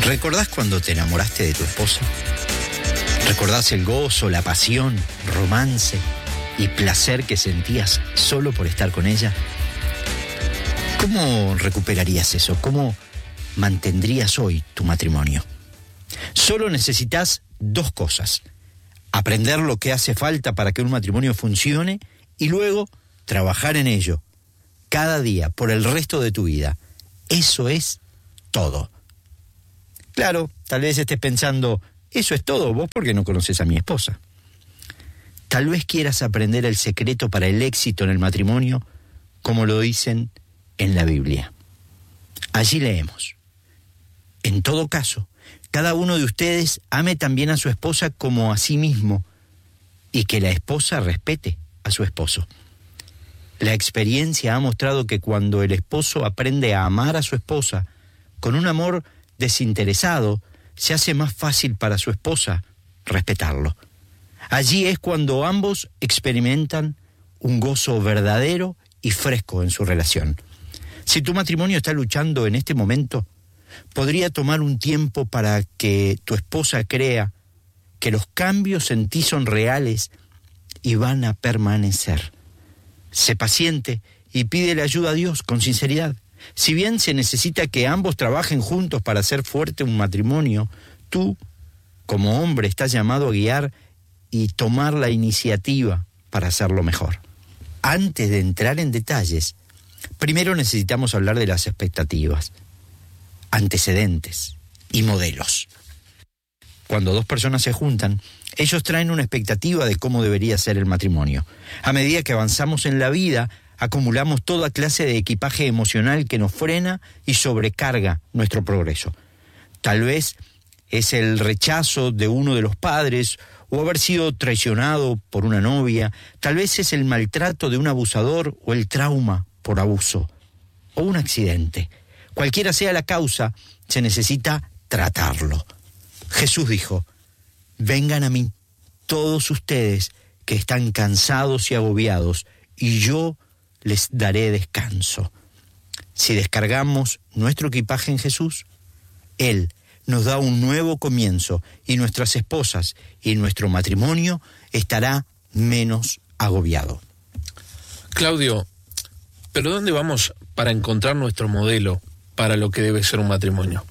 ¿Recordás cuando te enamoraste de tu esposa? ¿Recordás el gozo, la pasión, romance y placer que sentías solo por estar con ella? ¿Cómo recuperarías eso? ¿Cómo mantendrías hoy tu matrimonio? Solo necesitas dos cosas: aprender lo que hace falta para que un matrimonio funcione y luego trabajar en ello cada día por el resto de tu vida. Eso es todo. Claro, tal vez estés pensando, eso es todo, vos porque no conoces a mi esposa. Tal vez quieras aprender el secreto para el éxito en el matrimonio, como lo dicen en la Biblia. Allí leemos: en todo caso, cada uno de ustedes ame también a su esposa como a sí mismo, y que la esposa respete a su esposo. La experiencia ha mostrado que cuando el esposo aprende a amar a su esposa con un amor desinteresado, se hace más fácil para su esposa respetarlo. Allí es cuando ambos experimentan un gozo verdadero y fresco en su relación. Si tu matrimonio está luchando en este momento, podría tomar un tiempo para que tu esposa crea que los cambios en ti son reales y van a permanecer. Sé paciente y pídele ayuda a Dios con sinceridad. Si bien se necesita que ambos trabajen juntos para hacer fuerte un matrimonio, tú, como hombre, estás llamado a guiar y tomar la iniciativa para hacerlo mejor. Antes de entrar en detalles, primero necesitamos hablar de las expectativas, antecedentes y modelos. Cuando dos personas se juntan, ellos traen una expectativa de cómo debería ser el matrimonio. A medida que avanzamos en la vida, acumulamos toda clase de equipaje emocional que nos frena y sobrecarga nuestro progreso. Tal vez es el rechazo de uno de los padres o haber sido traicionado por una novia. Tal vez es el maltrato de un abusador o el trauma por abuso o un accidente. Cualquiera sea la causa, se necesita tratarlo. Jesús dijo: vengan a mí todos ustedes que están cansados y agobiados, y yo les daré descanso. Si descargamos nuestro equipaje en Jesús, Él nos da un nuevo comienzo y nuestras esposas y nuestro matrimonio estará menos agobiado. Claudio, ¿pero dónde vamos para encontrar nuestro modelo para lo que debe ser un matrimonio?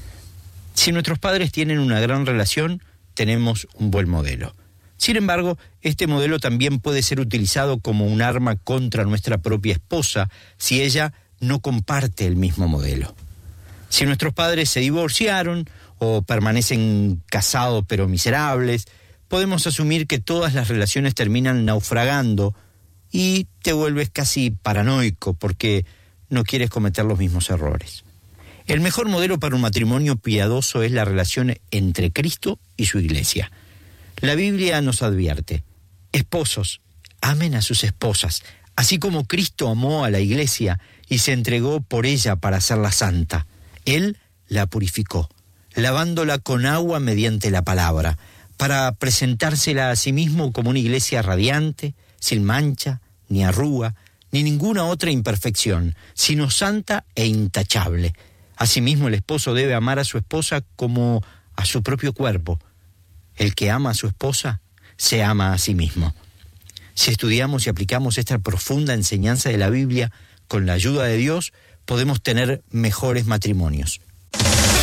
Si nuestros padres tienen una gran relación, tenemos un buen modelo. Sin embargo, este modelo también puede ser utilizado como un arma contra nuestra propia esposa si ella no comparte el mismo modelo. Si nuestros padres se divorciaron o permanecen casados pero miserables, podemos asumir que todas las relaciones terminan naufragando y te vuelves casi paranoico porque no quieres cometer los mismos errores. El mejor modelo para un matrimonio piadoso es la relación entre Cristo y su iglesia. La Biblia nos advierte: esposos, amen a sus esposas, así como Cristo amó a la iglesia y se entregó por ella para hacerla santa. Él la purificó, lavándola con agua mediante la palabra, para presentársela a sí mismo como una iglesia radiante, sin mancha, ni arruga, ni ninguna otra imperfección, sino santa e intachable. Asimismo, el esposo debe amar a su esposa como a su propio cuerpo. El que ama a su esposa se ama a sí mismo. Si estudiamos y aplicamos esta profunda enseñanza de la Biblia, con la ayuda de Dios, podemos tener mejores matrimonios.